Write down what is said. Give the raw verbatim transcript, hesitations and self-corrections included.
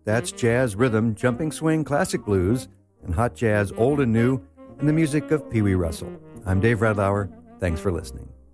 That's jazz, rhythm, jumping swing, classic blues, and hot jazz, old and new, and the music of Pee Wee Russell. I'm Dave Redlauer. Thanks for listening.